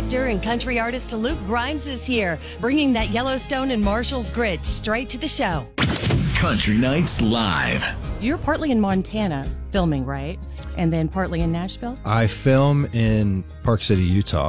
Actor and country artist Luke Grimes is here, bringing that Yellowstone and Marshall's grit straight to the show. Country Nights Live. You're partly in Montana filming, right? And then partly in Nashville? I film in Park City, Utah.